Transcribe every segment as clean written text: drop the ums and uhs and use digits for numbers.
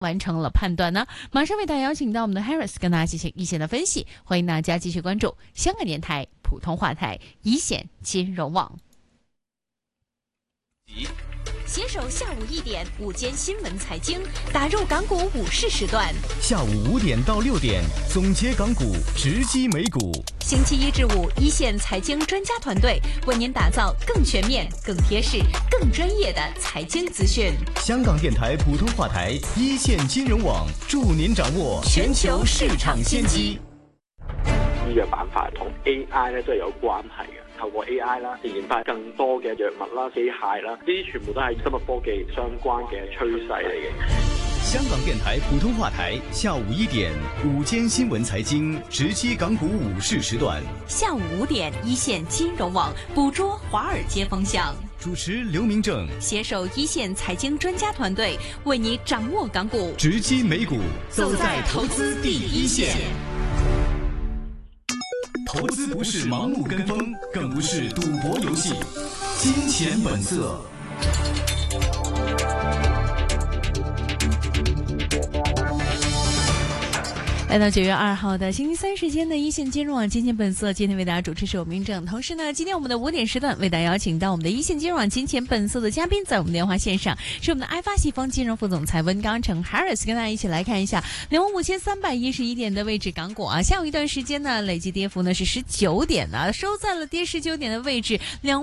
完成了判断呢？马上为大家邀请到我们的 Harris 跟大家进行一线的分析，欢迎大家继续关注香港电台普通话台一线金融网。 携手下午1点午间新闻财经，打入港股午市时段。 下午5点到6点，总结港股，直击美股。 星期1至5，一线财经专家团队为您打造更全面、更贴市、更专业的财经资讯。 香港电台普通话台一线金融網，助您掌握全球市場先機。 醫藥板塊同 AI 咧都係有關係嘅。透過 AI 啦，研發更多嘅藥物啦、機械啦，呢啲全部都係生物科技相關嘅趨勢嚟嘅。 香港電台普通話台下午1點午間新聞財經，直擊港股午市時段。 下午5點，一線金融網捕捉華爾街風向。 主持劉明正， 攜手一線財經專家團隊，為你掌握港股， 直擊美股，走在投資第一線。投資不是盲目跟風，更不是賭博遊戲。金錢本色。 来到9月2號的星期3時間的一線金融網金錢本色，今天為大家主持是我明正。同時呢，今天我們的5點時段為大家邀請到我們的一線金融網金錢本色的嘉賓，在我們電話線上是我們的愛發西方金融副總裁溫鋼城 Harris， 跟大家一起來看一下25311點的位置港股啊，下午一段時間呢，累計跌幅呢是19點啊，收在了跌19點的位置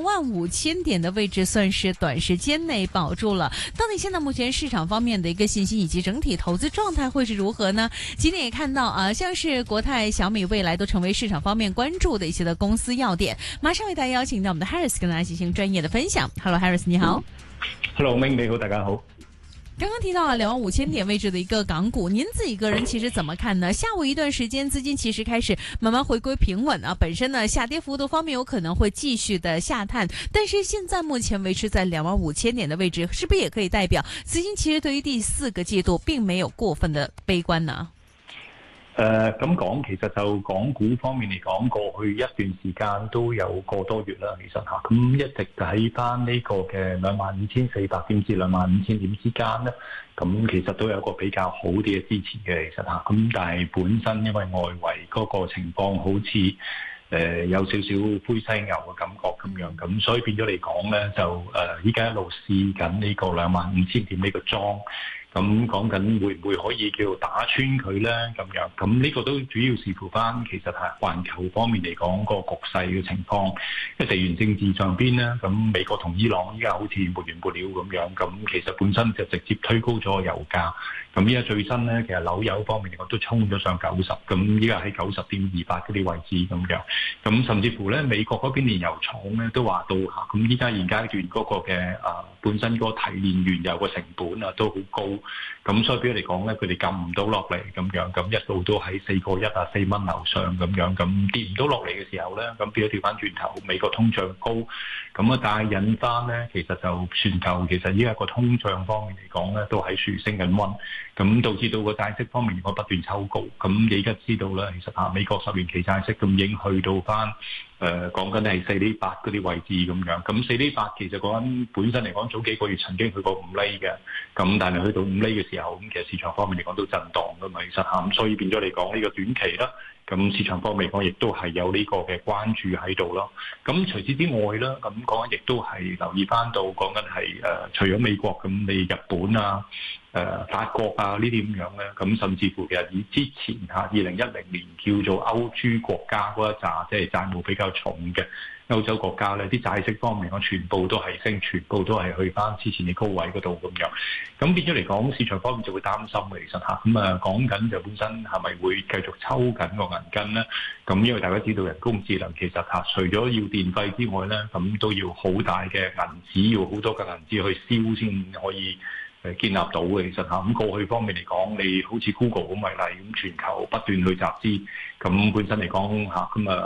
，25000點的位置算是短時間內保住了。到底現在目前市場方面的一個信心以及整體投資狀態會是如何呢？今天也看到像是國泰、小米未來都成為市場方面關注的一些的公司要點。馬上為大家邀請到我們的 Harris 跟大家進行專業的分享。Hello Harris， 你好。 Hello Ming， 你好，大家好。 剛剛提到了25000點位置的一個港股，您自己個人其實怎麼看呢？下午一段時間資金其實開始慢慢回歸平穩啊，本身呢下跌幅度方面有可能會繼續的下探，但是現在目前維持在25000點的位置，是不是也可以代表資金其實對於第4個季度並沒有過分的悲觀呢？ 咁講，其實就港股方面嚟講，過去一段時間都有個多月啦，其實嚇，咁一直喺翻呢個嘅25400點至25000點之間咧，咁其實都有一個比較好啲嘅支持嘅，其實嚇，咁但係本身因為外圍嗰個情況好似有少少灰犀牛嘅感覺咁樣，咁所以變咗嚟講咧，就依家一路試緊呢個25000點呢個莊。咁講緊會唔會可以叫打穿佢咧？咁樣，咁呢個都主要視乎翻其實係環球方面嚟講個局勢嘅情況。因為地緣政治上邊咧，咁美國同伊朗依家好似沒完沒了咁樣，咁其實本身就直接推高咗個油價。咁依家最新咧，其實紐油方面嚟講都衝咗上90，咁依家喺90.28嗰啲位置咁樣。咁甚至乎咧，美國嗰邊煉油廠咧都話到嚇，咁依家現階段嗰個嘅本身嗰個提煉原油嘅成本啊都好高。咁所以俾佢嚟講咧，佢哋撳唔到落嚟咁樣，咁一路都喺4.1啊4蚊樓上咁樣，咁跌唔到落嚟嘅時候咧，咁變咗調翻轉頭，美國通脹高，咁啊帶引翻咧，其實就全球其實依家個通脹方面嚟講咧，都喺處升緊溫，咁導致到個債息方面如果不斷抽高，咁你而家知道啦，其實美國10年期債息咁已經去到翻。講緊係4.8厘嗰啲位置咁樣，咁4.8厘其實講緊本身嚟講早幾個月曾經去過5厘嘅，咁但係去到5厘嘅時候，咁其實市場方面嚟講都震盪㗎嘛，其實咁所以變咗嚟講呢個短期啦，咁市場方面嚟講亦都係有呢個嘅關注喺度咯。咁除此之外啦，咁講緊亦都係留意翻到講緊係除咗美國咁，你日本啊。法國啊呢啲咁樣咧，咁甚至乎其實以之前2010年叫做歐豬國家嗰一紮，即係債務比較重嘅歐洲國家咧，啲債息方面講全部都係升，全部都係去翻之前嘅高位嗰度咁樣。咁變咗嚟講，市場方面就會擔心嘅，其實咁啊講緊就本身係咪會繼續抽緊個銀根咧？咁因為大家知道人工智能其實除咗要電費之外咧，咁都要好大嘅銀紙，要好多嘅銀紙去燒先可以。建立到嘅，其實咁過去方面嚟講，你好似 Google 咁為例，咁全球不斷去集資，咁本身嚟講咁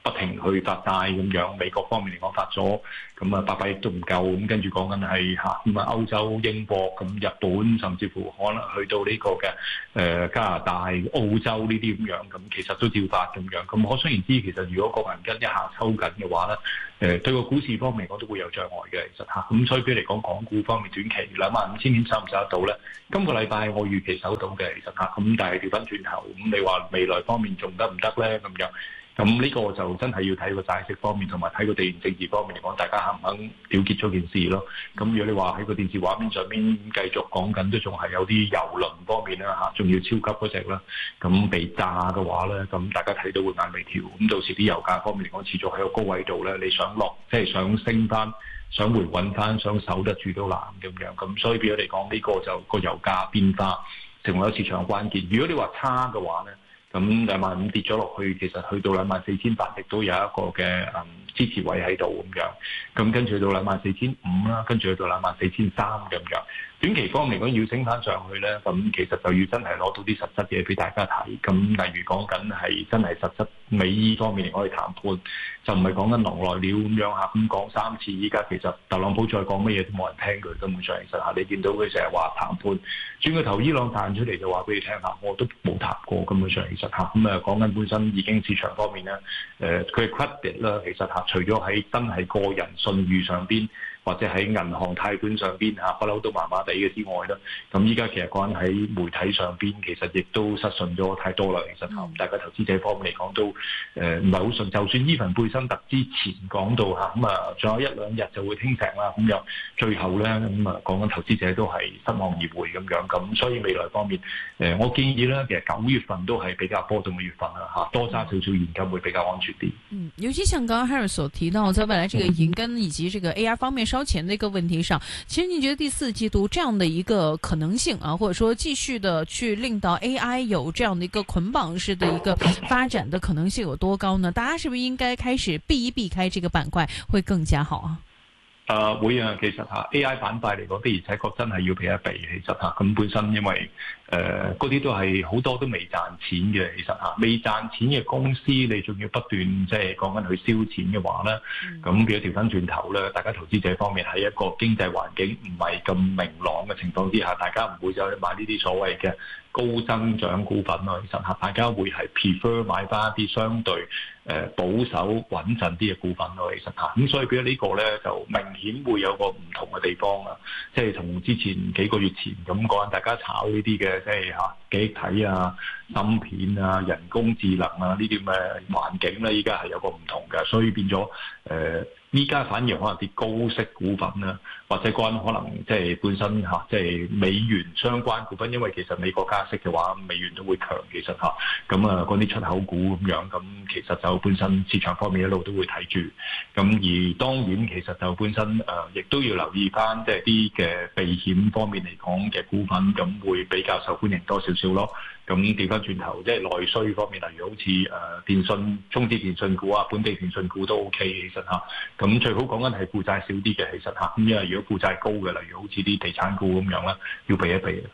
不停去發債咁樣，美國方面嚟講發咗，咁啊800億都唔夠，咁跟住講緊係咁啊歐洲、英國、咁日本，甚至乎可能去到呢個嘅加拿大、澳洲呢啲咁樣，咁其實都照發咁樣。咁可想而知，其實如果個銀根一下抽緊嘅話咧，對個股市方面嚟講都會有障礙嘅，其實嚇。咁所以比如嚟講，港股方面短期25000點守唔守得到咧？今個禮拜我預期守到嘅，其實嚇。咁但係調翻轉頭，咁你話未來方面仲得唔得咧？咁樣。咁呢個就真係要睇個債息方面，同埋睇個地緣政治方面嚟講，大家肯唔肯了結咗件事咯？咁如果你話喺個電視畫面上面繼續講緊，都仲係有啲油輪方面啦嚇，仲要超級嗰隻啦，咁被炸嘅話咧，咁大家睇到會眼眉跳。咁到時啲油價方面嚟講，持續喺個高位度咧，你想落即係想升翻、想回穩翻、想守得住都難咁樣。咁所以變咗嚟講，呢個就個油價變化成為咗市場嘅關鍵。如果你話差嘅話咧，咁25000跌咗落去，其實去到24800亦都有一個嘅支持位喺度咁樣。咁跟住去到24500啦，跟住去到24300咁樣。短期方面嚟講要升翻上去咧，咁其實就要真係攞到啲實質嘢俾大家睇。咁例如講緊係真係實質美伊方面嚟講去談判，就唔係講緊狼來了咁樣嚇。咁講3次，依家其實特朗普再講乜嘢都冇人聽佢。根本上其實嚇，你見到佢成日話談判，轉個頭伊朗彈出嚟就話俾你聽嚇，我都冇談過。根本上其實嚇，咁啊講緊本身已經市場方面咧，佢 credit 啦，其實嚇除咗喺真係個人信譽上邊，或者喺銀行貸款上邊嚇不嬲都麻麻地嘅之外啦，咁依家其實講緊喺媒體上邊，其實亦都失信咗太多啦。其實大家投資者方面嚟講都唔係好信。就算伊凡貝辛特之前講到嚇，咁啊仲有1-2日就會傾成啦，咁又最後咧咁啊講緊投資者都係失望而回咁樣。咁所以未來方面，我建議咧，其實9月份都係比較波動嘅月份啦嚇，多揸少少現金會比較安全啲。 尤其像剛剛 Harry 所提到，在未來這個銀根以及這個 AR 方面燒錢的一個問題上，其實您覺得第4季度這樣的一個可能性啊，或者說繼續的去令到 AI 有這樣的一個捆綁式的一個發展的可能性有多高呢？大家是不是應該開始避開這個板塊會更加好啊？ 會啊，其實嚇 AI 板塊嚟講，的而且確真係要避一避。其實嚇咁本身因為嗰啲都係好多都未賺錢嘅，其實嚇未賺錢嘅公司，你仲要不斷即係講緊去燒錢嘅話咧，咁變咗調翻轉頭咧，大家投資者方面喺一個經濟環境唔係咁明朗嘅情況之下，大家唔會走去買呢啲所謂嘅高增長股份咯。其實嚇大家會係 prefer 買翻一啲相對保守穩陣啲嘅股份咯。其實嚇咁所以變咗呢個咧就明顯會有個唔同嘅地方啊，即係同之前幾個月前咁講，大家炒呢啲嘅即係嚇記憶體啊、芯片啊、人工智能啊呢啲咁嘅環境咧，依家係有個唔同嘅，所以變咗依家反而可能啲高息股份啦，或者關可能即係本身嚇即係美元相關股份，因為其實美國加息嘅話，美元都會強。其實嚇咁啊，嗰啲出口股咁樣，咁其實就本身市場方面一路都會睇住。咁而當然其實就本身亦都要留意翻即係啲嘅避險方面嚟講嘅股份，咁會比較受歡迎多少少咯。咁調翻轉頭，即係內需方面，例如好似電信、中資電信股啊、本地電信股都 OK。其實嚇，咁最好講緊係負債少啲嘅，其實嚇。咁因為如果負債高嘅，例如好似啲地產股咁樣啦，要避一避。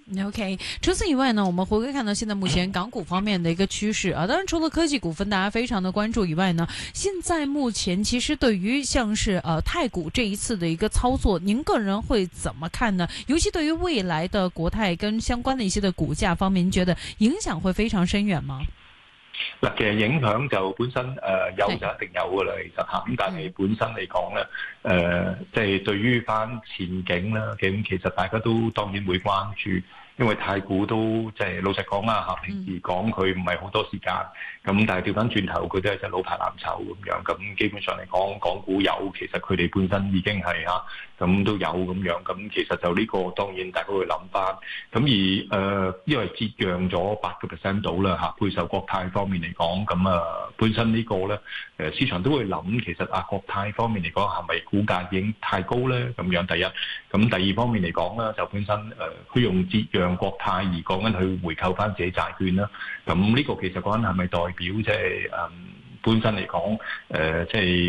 OK。除此以外呢，我們回歸看到現在目前港股方面的一個趨勢啊，當然除了科技股份大家非常的關注以外呢，現在目前其實對於像是太股這一次的一個操作，您個人會怎麼看呢？尤其對於未來的國泰跟相關的一些的股價方面，您覺得影響會非常深遠嗎？ 嗱，其實影響就本身有就一定有噶啦，其實嚇咁，但係本身嚟講咧，即係對於翻前景啦，咁其實大家都當然會關注，因為太古都即係老實講啦嚇，平時講佢唔係好多時間，咁但係調翻轉頭佢都係隻老牌藍籌咁樣，咁基本上嚟講，港股有其實佢哋本身已經係嚇，咁都有咁樣，咁其實就呢個當然大家會諗翻，咁而因為折讓咗8% 到啦嚇，配售國泰方面嚟講，咁本身呢個咧市場都會諗，其實國泰方面嚟講係咪股價已經太高咧？咁樣第一，咁第二方面嚟講咧，就本身佢用折讓國泰而講緊去回購翻自己債券啦，咁呢個其實講緊係咪代表即係本身嚟講即係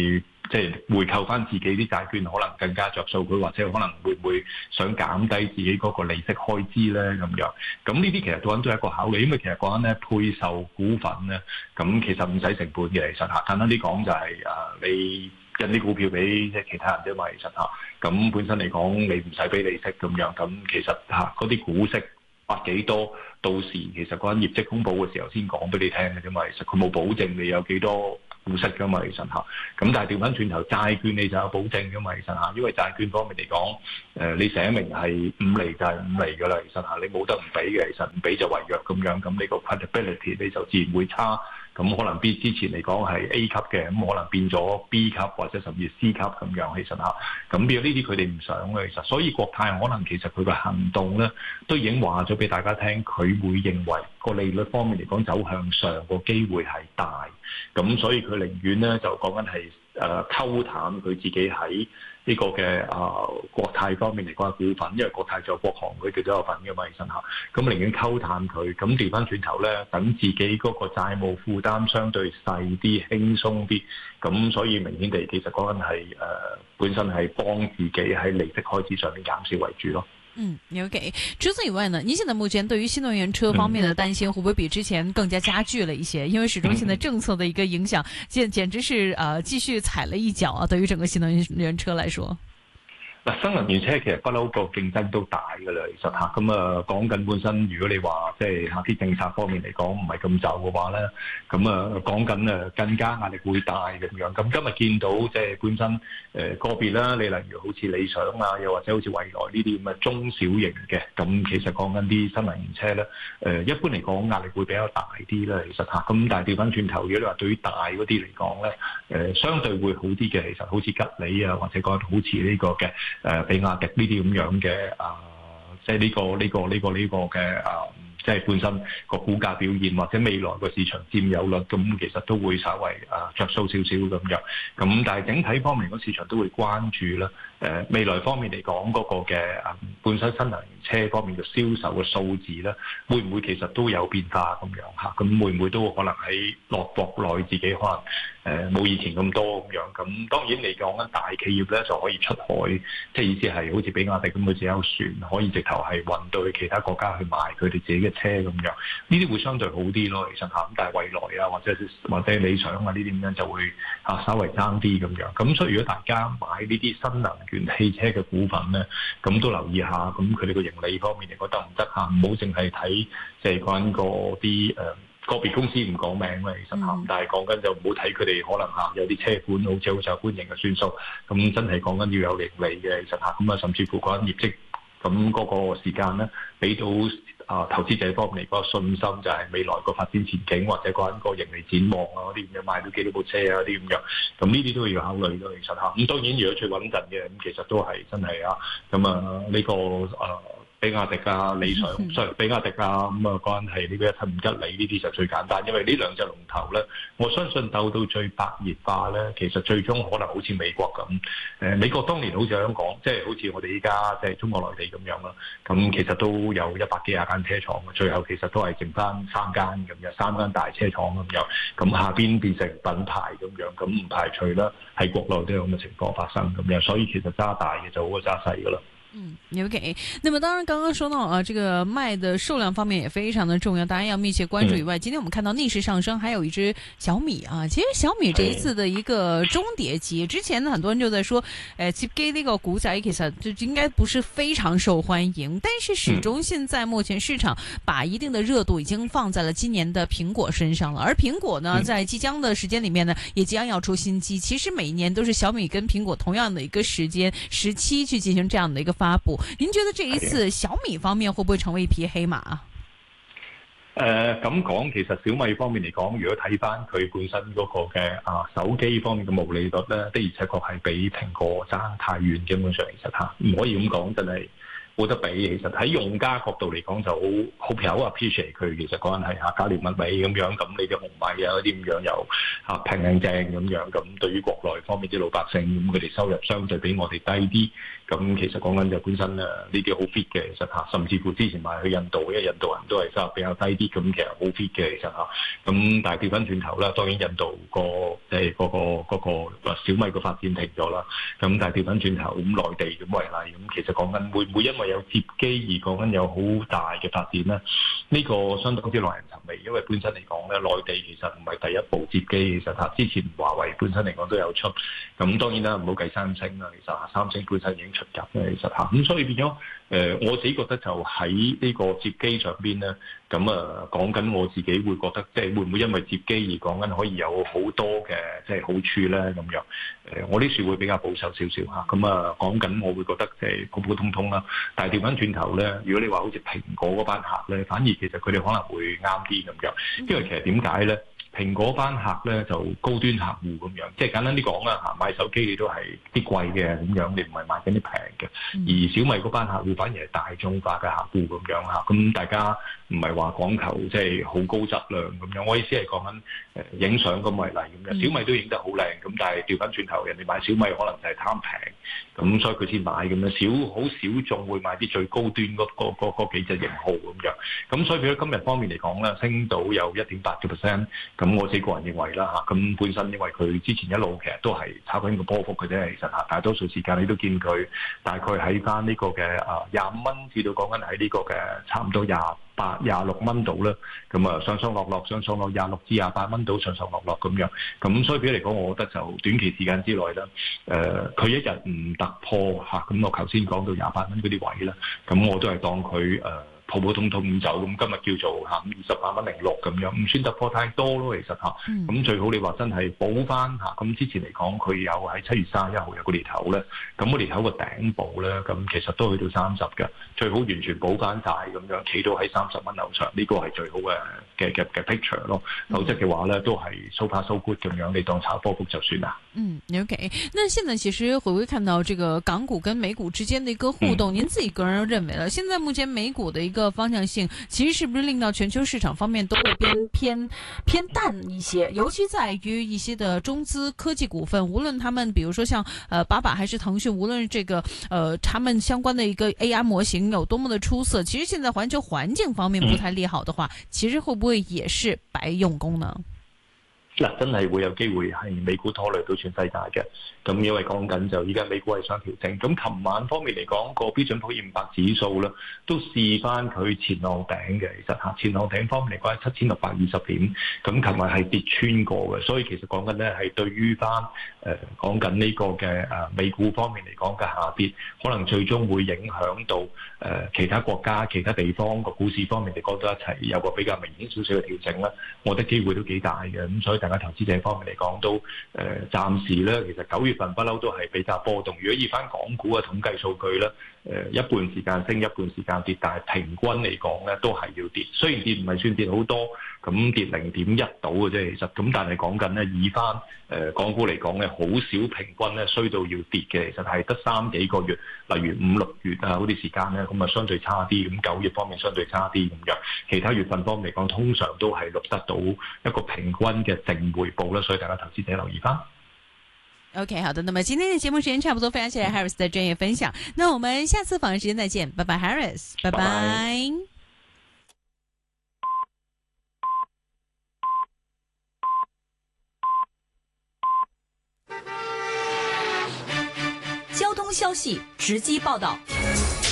即係回購翻自己啲債券，可能更加着數佢，或者可能會唔會想減低自己嗰個利息開支咧咁樣。咁呢啲其實都係一個考慮，因為其實講緊咧配售股份咧，咁其實唔使成本嘅，其實簡單啲講就係你印啲股票俾即係其他人啫嘛，其實咁本身嚟講你唔使俾利息咁樣，咁其實嗰啲股息發幾多，到時其實嗰陣業績公佈嘅時候先講俾你聽嘅啫嘛，其實佢冇保證你有幾多股息噶嘛，其實咁但係調翻轉頭債券你就有保證噶嘛，其實因為債券方面嚟講，你寫明係5厘就係5厘噶啦，其實你冇得唔俾嘅，其實唔俾就違約咁樣，咁呢個 credibility 你就自然會差。咁可能比之前嚟講係 A 級嘅，咁可能變咗 B 級或者甚至 C 級咁樣，其實咁變咗呢啲佢哋唔想嘅，其實所以國泰可能其實佢嘅行動咧都已經話咗俾大家聽，佢會認為個利率方面嚟講走向上個機會係大，咁所以佢寧願咧就講緊係溝淡佢自己喺呢個嘅國泰方面嚟講嘅股份，因為國泰仲有國航佢哋都有份嘅嘛，其實咁寧願溝淡佢，咁調翻轉頭咧，等自己嗰個債務負擔相對細啲、輕鬆啲，咁所以明顯地其實講緊係本身係幫自己喺利息開支上面減少為主咯。 OK。除此以外呢，您現在目前對於新能源車方面的擔心，會不會比之前更加加劇了一些？因為始終現在政策的一個影響，簡直是繼續踩了一腳啊！對於整個新能源車來說。 新能源車其實不嬲個競爭都大㗎啦，其實咁講緊本身，如果你話即係啲政策方面嚟講唔係咁就嘅話咧，咁講緊更加壓力會大咁樣。咁今日見到即係本身個別啦，你例如好似理想啊，又或者好似蔚來呢啲咁嘅中小型嘅，咁其實講緊啲新能源車咧，一般嚟講壓力會比較大啲啦，其實咁但係調翻轉頭，如果你話對於大嗰啲嚟講咧，相對會好啲嘅，其實好似吉利啊，或者講好似呢個嘅。比亞迪呢啲咁樣嘅即係呢個嘅即係本身個股價表現或者未來個市場佔有率，咁其實都會稍為着數少少咁樣。咁但係整體方面個市場都會關注啦。未來方面嚟講，嗰個嘅本身新能源車方面嘅銷售嘅數字咧，會唔會其實都有變化咁樣嚇？咁會唔會都可能喺國內自己可能冇以前咁多咁樣？咁當然嚟講咧，大企業咧就可以出海，即係意思係好似比亞迪咁，佢自己有船可以直頭係運到去其他國家去賣佢哋自己嘅車咁樣。呢啲會相對好啲咯，其實嚇。咁但係蔚來啊，或者理想啊呢啲咁樣就會稍微爭啲咁樣。咁所以如果大家買呢啲新能源汽車嘅股份咧，咁都留意下，咁佢哋個盈利方面嚟講得唔得嚇？唔好淨係睇即係講緊嗰啲個別公司唔講名啦，其實嚇，但係講緊就唔好睇佢哋可能有啲車款好似好受歡迎嘅算數，咁真係講緊要有盈利嘅，其實嚇，咁甚至乎講緊業績，咁嗰個時間咧，俾到投資者方面嚟講信心，就係未來個發展前景或者講緊個盈利展望啊嗰啲咁樣，賣到幾多部車啊啲咁樣，咁呢啲都要考慮咯，其實嚇。咁當然如果最穩陣嘅，咁其實都係真係呢個比亞迪啊、理想，比亞迪啊，咁講緊係呢個175吉利呢啲就最簡單，因為呢兩隻龍頭咧，我相信鬥到最白熱化咧，其實最終可能好似美國咁。美國當年好似香港，即係好似我哋依家即係中國內地咁樣啦。咁其實都有100幾廿間車廠嘅，最後其實都係剩翻3間咁樣，3間大車廠咁樣。咁下邊變成品牌咁樣，咁唔排除啦，喺國內都有咁嘅情況發生咁樣。所以其實揸大嘅就好過揸細噶啦。 OK。那麼當然，剛剛說到這個賣的數量方面也非常的重要，大家要密切關注以外，今天我們看到逆勢上升，還有一隻小米啊。其實小米這一次的一個中跌期，之前呢很多人就在說，接機呢個股仔其實就應該不是非常受歡迎，但是始終現在目前市場把一定的熱度已經放在了今年的蘋果身上了，而蘋果呢在即將的時間裏面呢，也即將要出新機。其實每一年都是小米跟蘋果同樣的一個時期去進行這樣的一個發布。您覺得這一次小米方面會不會成為一匹黑馬啊？ 咁講，其實小米方面嚟講，如果睇翻佢本身嗰個嘅手機方面嘅毛利率咧，的而且確係比蘋果爭太遠，基本上其實唔可以咁講，真係冇得比。其實喺用家角度嚟講就好appreciate佢，其實講緊係價廉物美咁樣，咁你嘅紅米啊嗰啲咁樣又平正咁樣，咁對於國內方面啲老百姓，咁佢哋收入相對比我哋低啲。 咁其實講緊就本身呢啲好 fit 嘅，其實嚇，甚至乎之前賣去印度，因為印度人都係收入比較低啲，咁其實好 fit 嘅，其實嚇。咁但係調翻轉頭啦，當然印度即係嗰個小米個發展停咗啦。咁但係調翻轉頭咁內地咁為例，咁其實講緊會唔會因為有接機而講緊有好大嘅發展咧？呢個相當之耐人尋味，因為本身嚟講咧，內地其實唔係第一部接機，其實嚇之前華為本身嚟講都有出。咁當然啦，唔好計三星啦，其實三星本身已經出入嘅，其實嚇。咁所以變咗我自己覺得就喺呢個接機上邊咧，咁講緊我自己會覺得，即係會唔會因為接機而講緊可以有好多嘅即係好處咧咁樣？我呢處會比較保守少少嚇。咁講緊我會覺得即係普普通通啦。但係調翻轉頭咧，如果你話好似蘋果嗰班客咧，反而其實佢哋可能會啱啲咁樣，因為其實點解咧？蘋果班客咧就高端客戶咁樣，即係簡單啲講啦嚇，買手機你都係啲貴嘅咁樣，你唔係買緊啲平嘅。而小米嗰班客戶反而係大眾化嘅客戶咁樣嚇，咁大家唔係話講求即係好高質量咁樣。我意思係講緊影相咁為例咁樣，小米都影得好靚，咁但係調翻轉頭，人哋買小米可能就係貪平，咁所以佢先買咁樣，好少眾會買啲最高端嗰幾隻型號咁樣。咁所以譬如今日方面嚟講咧，升到有 1.8%。咁我自己個人認為啦嚇，咁本身因為佢之前一路其實都係炒緊個波幅嘅啫，其實嚇大多數時間你都見佢大概喺翻呢個嘅25蚊至到講緊喺呢個嘅差唔多28、26蚊度啦，咁上上落落26至28蚊度上上落落咁樣，咁所以俾嚟講，我覺得就短期時間之內咧，佢一日唔突破嚇，咁我頭先講到28蚊嗰啲位啦，咁我都係當佢普普通通咁走，咁今日叫做28.06咁樣，唔算突破太多咯，其實嚇。咁最好你話真係補翻嚇，咁之前嚟講佢有喺7月31號有個裂口咧，咁個裂口個頂部咧，咁其實都去到30嘅，最好完全補翻晒咁樣，企到喺30蚊樓上，呢個係最好嘅 picture 咯。否則嘅話咧，都係 so far so good 咁樣，你當炒波幅就算啦。 OK。那現在其實會不會看到這個港股跟美股之間的一個互動？您自己個人認為呢？現在目前美股的一個方向性，其實是不是令到全球市場方面都會偏淡一些？尤其在於一些的中資科技股份，無論他們，比如說像爸爸還是騰訊，無論這個他們相關的一個 AI 模型有多麼的出色，其實現在環球環境方面不太利好的話，其實會不會也是白用功呢？ 嗱，真係會有機會係美股拖累到全世界嘅，咁因為講緊就依家美股係想調整，咁琴晚方面嚟講，個標準普爾500指數咧都試翻佢前浪頂嘅，其實嚇前浪頂方面嚟講係7620點，咁琴日係跌穿過嘅，所以其實講緊咧係對於翻講緊呢個嘅美股方面嚟講嘅下跌，可能最終會影響到其他國家、其他地方個股市方面嚟講都一齊有個比較明顯少少嘅調整啦，我覺得機會都幾大嘅，咁所以大家投資者方面嚟講都暫時咧，其實9月份不嬲都係比較波動。如果以翻港股嘅統計數據咧，一半時間升，一半時間跌，但係平均嚟講咧都係要跌。雖然跌唔係算跌好多，咁跌0.1到嘅啫，其實咁但係講緊咧，以翻港股嚟講咧，好少平均咧衰到要跌嘅，其實係得3幾個月，例如5、6月啊嗰啲時間咧，咁啊相對差啲。咁9月方面相對差啲咁樣，其他月份方面嚟講，通常都係錄得到一個平均嘅正回報啦，所以大家投資者留意翻。 OK， 好的，那麼今天的節目時間差不多，非常謝謝 Harris 的專業分享。那我們下次訪問時間再見，拜拜 Harris， 拜拜。 交通消息直擊報道。